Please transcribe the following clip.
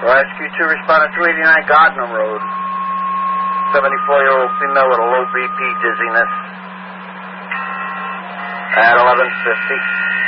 Rescue 2 responded 289 Gardner Road. 74-year-old female with a low BP, dizziness. At 11:50.